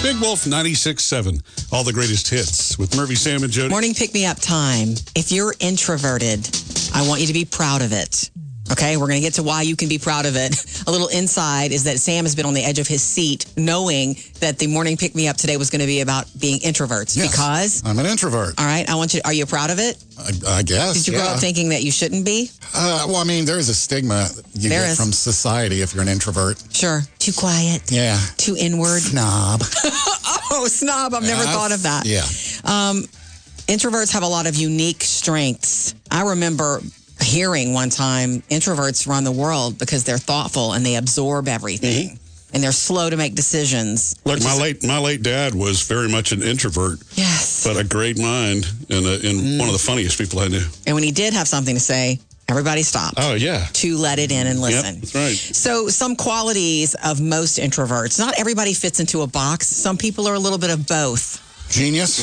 Big Wolf 96.7. All the greatest hits with Murphy, Sam, and Jody. Morning pick-me-up time. If you're introverted, I want you to be proud of it. Okay, we're going to get to why you can be proud of it. A little inside is that Sam has been on the edge of his seat knowing that the morning pick-me-up today was going to be about being introverts. Yes, because... I'm an introvert. All right, are you proud of it? I guess, Did you grow up thinking that you shouldn't be? Well, I mean, there is a stigma you get from society if you're an introvert. Sure. Too quiet. Yeah. Too inward. Snob. Oh, snob. I've never thought of that. Yeah. Introverts have a lot of unique strengths. I remember hearing one time introverts run the world because they're thoughtful and they absorb everything. And they're slow to make decisions. Look, my late dad was very much an introvert. Yes. But a great mind and one of the funniest people I knew. And when he did have something to say, everybody stopped. Oh, yeah. To let it in and listen. Yep, that's right. So some qualities of most introverts. Not everybody fits into a box. Some people are a little bit of both. Genius.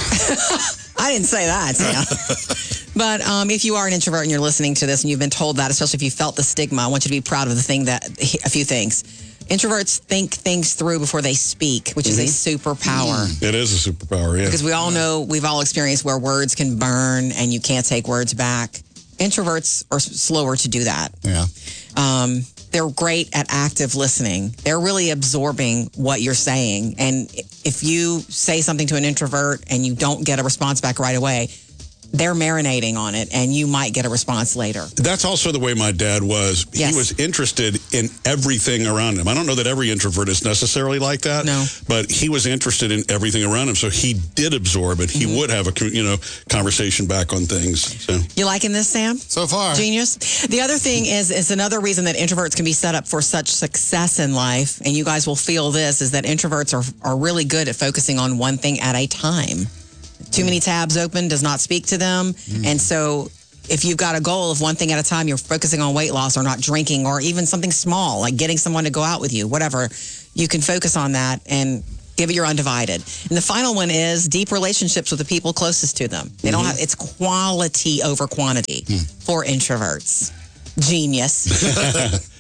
I didn't say that, Sam. But if you are an introvert and you're listening to this and you've been told that, especially if you felt the stigma, I want you to be proud of a few things. Introverts think things through before they speak, which is a superpower. It is a superpower, yeah. Because we all know, we've all experienced where words can burn and you can't take words back. Introverts are slower to do that. Yeah. They're great at active listening. They're really absorbing what you're saying. And if you say something to an introvert and you don't get a response back right away, they're marinating on it, and you might get a response later. That's also the way my dad was. Yes. He was interested in everything around him. I don't know that every introvert is necessarily like that. No. But he was interested in everything around him, so he did absorb it. He would have a conversation back on things. So. You liking this, Sam? So far. Genius. The other thing is another reason that introverts can be set up for such success in life, and you guys will feel this, is that introverts are really good at focusing on one thing at a time. Too many tabs open does not speak to them. And so if you've got a goal of one thing at a time, you're focusing on weight loss or not drinking or even something small, like getting someone to go out with you, whatever, you can focus on that and give it your undivided. And the final one is deep relationships with the people closest to them. They don't have, it's quality over quantity for introverts. Genius.